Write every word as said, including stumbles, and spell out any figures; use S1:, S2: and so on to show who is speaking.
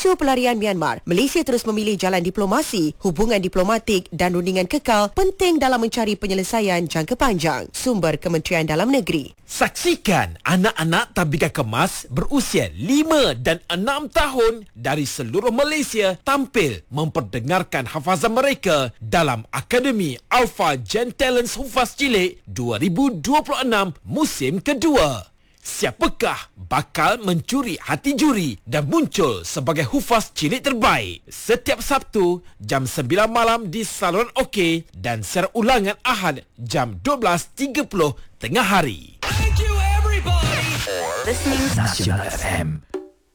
S1: isu pelarian Myanmar, Malaysia terus memilih jalan diplomasi. Hubungan diplomatik dan rundingan kekal penting dalam mencari penyelesaian jangka panjang. Sumber Kementerian Dalam Negeri.
S2: Saksikan anak-anak tabika kemas berusia lima dan enam tahun dari seluruh Malaysia tampil memperdengarkan hafazan mereka dalam Akademi Alpha Gen Talents Hufaz Cilik dua ribu dua puluh enam musim kedua. Siapakah bakal mencuri hati juri dan muncul sebagai hufaz cilik terbaik? Setiap Sabtu jam sembilan malam di saluran OK dan siaran ulangan Ahad jam dua belas tiga puluh tengah hari.
S3: Listening Nasional F M.